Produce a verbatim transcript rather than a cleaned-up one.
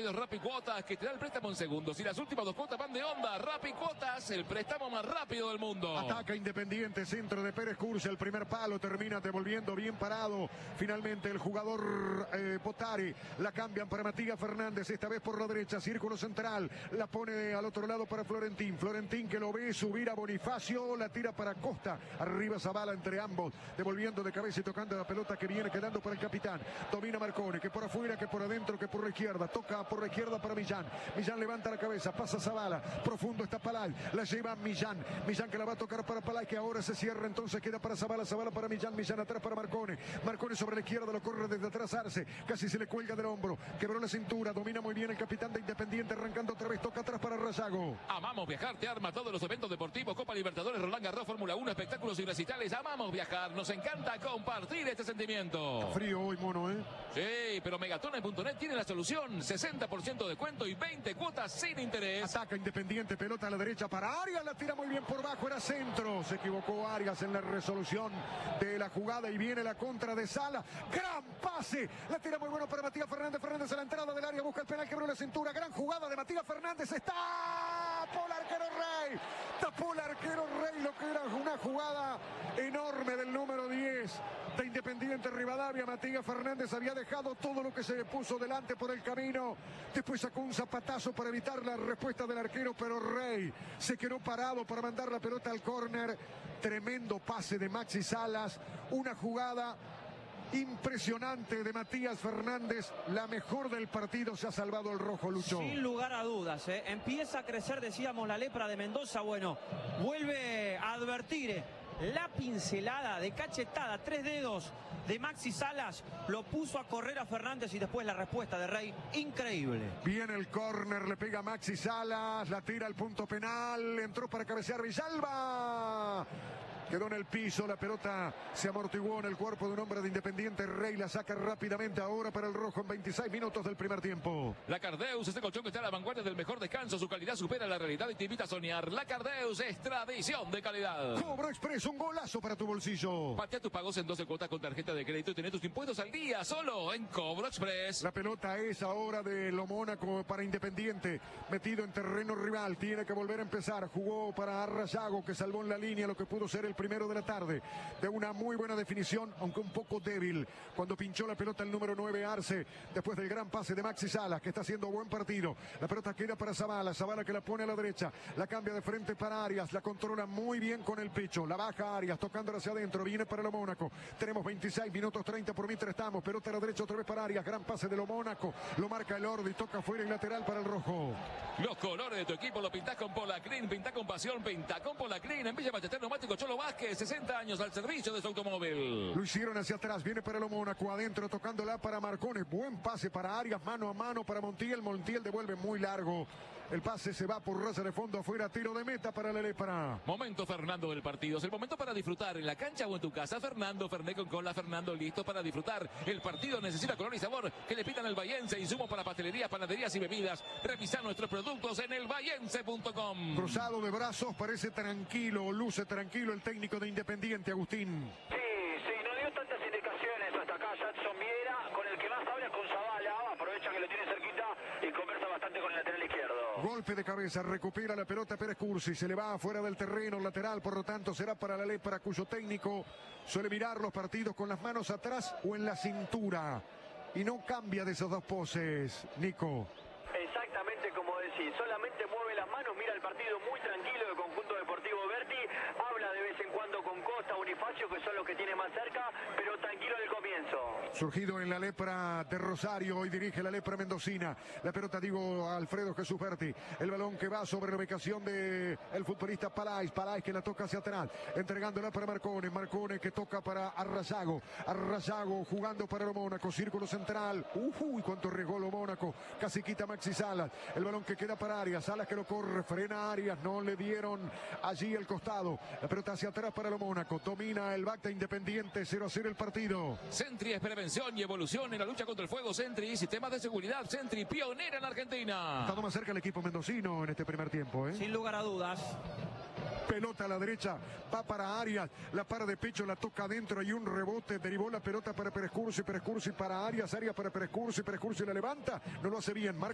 Pedidos Rappi Cuotas, que te da el préstamo en segundos. Y las últimas dos cuotas van de onda. Rappi Cuotas, el préstamo más rápido del mundo. Ataca Independiente, centro de Pérez Cursi, el primer palo, termina devolviendo bien parado. Finalmente el jugador eh, Potari, la cambian para Matías Fernández, esta vez por la derecha, círculo central, la pone al otro lado para Florentín. Florentín que lo ve subir a Bonifacio, la tira para Costa. Arriba Zavala entre ambos, devolviendo de cabeza y tocando la pelota que viene quedando para el capitán. Domina Marcone, que por afuera, que por adentro, que por la izquierda. Toca por la izquierda para Millán. Millán levanta la cabeza, pasa Zavala. Profundo está Palay, la lleva Millán. Millán que la va a tocar para Palay, que ahora se cierra, entonces queda para Zavala. Zavala para Millán, Millán atrás para Marcone. Marcone sobre la izquierda, lo corre desde atrás Arce. Casi se le cuelga del hombro. Quebró la cintura, domina muy bien el capitán de Independiente, arrancando otra vez, toca atrás para Rayago. Amamos Viajar, te arma todos los eventos deportivos, Copa Libertadores, Roland Garros, Fórmula uno, espectáculos y recitales. Amamos viajar, nos encanta compartir este sentimiento. Está frío hoy, mono, ¿eh? Sí, pero Megatona punto net tiene la solución. sesenta por ciento de descuento y veinte cuotas sin interés. Ataca Independiente, pelota a la derecha para Arias, la tira muy bien por bajo, era centro. Se equivocó Arias en la resolución de la jugada y viene la contra de Sala. Gran pase, la tira muy bueno para Matías Fernández. Fernández a la entrada del área, busca el penal, quebró la cintura. Gran jugada de Matías Fernández, está por el arquero Rey. Tapó el arquero Rey, lo que era una jugada enorme del número diez de Independiente Rivadavia. Matías Fernández había dejado todo lo que se le puso delante por el camino. Después sacó un zapatazo para evitar la respuesta del arquero, pero Rey se quedó parado para mandar la pelota al córner. Tremendo pase de Maxi Salas, una jugada impresionante de Matías Fernández, la mejor del partido. Se ha salvado el rojo, Lucho. Sin lugar a dudas, ¿eh? Empieza a crecer, decíamos, la lepra de Mendoza. Bueno, vuelve a advertir ¿eh? la pincelada de cachetada, tres dedos de Maxi Salas, lo puso a correr a Fernández y después la respuesta de Rey, increíble. Viene el córner, le pega Maxi Salas, la tira al punto penal, entró para cabecear Villalba. Quedó en el piso, la pelota se amortiguó en el cuerpo de un hombre de Independiente. Rey la saca rápidamente ahora para el rojo en veintiséis minutos del primer tiempo. La Cardeus, este colchón que está a la vanguardia del mejor descanso. Su calidad supera la realidad y te invita a soñar. La Cardeus es tradición de calidad. Cobro Express, un golazo para tu bolsillo. Patea tus pagos en doce cuotas con tarjeta de crédito y tener tus impuestos al día solo en Cobro Express. La pelota es ahora de Lo Mónaco para Independiente, metido en terreno rival, tiene que volver a empezar. Jugó para Rayago, que salvó en la línea lo que pudo ser el primero de la tarde, de una muy buena definición, aunque un poco débil, cuando pinchó la pelota el número nueve Arce, después del gran pase de Maxi Salas, que está haciendo buen partido. La pelota queda para Zavala, Zavala que la pone a la derecha, la cambia de frente para Arias, la controla muy bien con el pecho, la baja Arias, tocándola hacia adentro, viene para Lo Mónaco. Tenemos veintiséis minutos treinta por mientras estamos, pelota a la derecha otra vez para Arias, gran pase de Lo Mónaco, lo marca el Ordi, toca fuera y lateral para el rojo. Los colores de tu equipo lo pintás con Polacrin, pintá con pasión, pintá con Polacrin. En Villa Ballester Neumático Cholo Vázquez, sesenta años al servicio de su automóvil. Lo hicieron hacia atrás, viene para Lo Mónaco, adentro tocándola para Marcone, buen pase para Arias, mano a mano para Montiel, Montiel devuelve muy largo. El pase se va por raza de fondo afuera, tiro de meta para la lepra. Momento Fernando del partido, es el momento para disfrutar en la cancha o en tu casa. Fernando, Fernet con cola, Fernando listo para disfrutar. El partido necesita color y sabor, que le pidan al Bahiense, insumos para pastelería, panaderías y bebidas. Revisa nuestros productos en el bahiense punto com. Cruzado de brazos, parece tranquilo, luce tranquilo el técnico de Independiente, Agustín. Sí, sí, no dio tantas indicaciones hasta acá Jadson Viera, con el que más habla es con Zavala, aprovecha que lo tiene cerquita y conversa bastante con el lateral izquierdo. Golpe de cabeza, recupera la pelota Pérez Cursi, se le va afuera del terreno lateral, por lo tanto será para la lepra, cuyo técnico suele mirar los partidos con las manos atrás o en la cintura y no cambia de esas dos poses, Nico. Exactamente como decís, solamente mueve las manos, mira el partido muy tranquilo del conjunto deportivo Berti, habla de vez en cuando con Costa, Bonifacio, que son los que tiene más cerca, pero tranquilo en el comienzo. Surgido en la lepra de Rosario, hoy dirige la lepra mendocina. La pelota, digo, a Alfredo Jesús Berti. El balón que va sobre la ubicación de el futbolista Palais, Palais que la toca hacia atrás, entregándola para Marcone, Marcone que toca para Arrayago, Arrayago jugando para Lo Mónaco, círculo central, uy, cuánto regó Lo Mónaco, casi quita Maxi Salas, el balón que queda para Arias, Salas que lo corre, frena Arias, no le dieron allí el costado, la pelota hacia atrás para Lo Mónaco, domina el back de Independiente, cero a cero el partido. Sentry es prevención y evolución en la lucha contra el fuego. Sentry, sistemas de seguridad. Sentry, pionera en Argentina. Ha estado más cerca el equipo mendocino en este primer tiempo, ¿eh? Sin lugar a dudas. Pelota a la derecha, va para Arias, la para de pecho, la toca adentro, hay un rebote, derivó la pelota para Pérez Cursi, Pérez Cursi para Arias, Arias para Pérez Cursi, Pérez Cursi la levanta, no lo hace bien, marca